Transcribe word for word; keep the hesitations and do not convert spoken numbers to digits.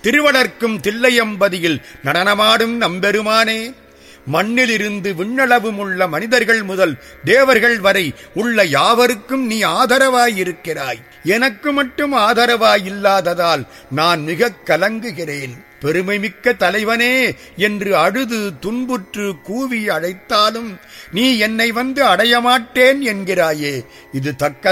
திருவளர்க்கும் தில்லையம்பதியில் நடனமாடும் நம்பெருமானே, மண்ணிலிருந்து விண்ணளவும் உள்ள மனிதர்கள் முதல் தேவர்கள் வரை உள்ள யாவருக்கும் நீ ஆதரவாயிருக்கிறாய். எனக்கு மட்டும் ஆதரவாயில்லாததால் நான் மிகக் கலங்குகிறேன். பெருமைமிக்க தலைவனே என்று அழுது துன்புற்று கூவி அழைத்தாலும் நீ என்னை வந்து அடையமாட்டேன் என்கிறாயே, இது தக்க